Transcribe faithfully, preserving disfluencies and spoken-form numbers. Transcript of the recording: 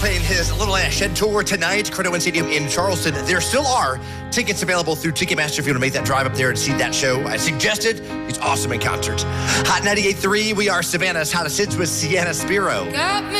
playing his Little Ash Shed tour tonight, Credit One Stadium in Charleston. There still are tickets available through Ticketmaster if you want to make that drive up there and see that show. I suggested he's awesome in concert. Hot ninety-eight point three, we are Savannah's hottest hits with Sienna Spiro. Got me